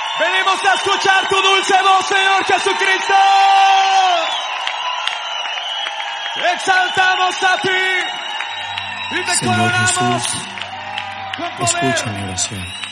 Venimos a escuchar tu dulce voz, Señor Jesucristo. Exaltamos a ti y te Señor coronamos Jesús, con poder. escucha mi oración.